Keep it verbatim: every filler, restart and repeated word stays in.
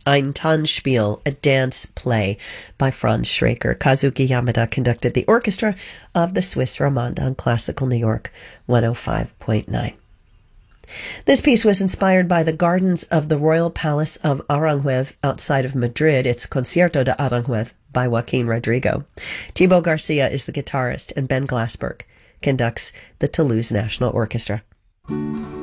Ein Tanzspiel, a dance play by Franz Schraker. Kazuki Yamada conducted the orchestra of the Swiss Romande on Classical New York one oh five point nine. This piece was inspired by the gardens of the Royal Palace of Aranjuez outside of Madrid. It's Concierto de Aranjuez by Joaquin Rodrigo. Thibaut Garcia is the guitarist, and Ben Glassberg conducts the Toulouse National Orchestra.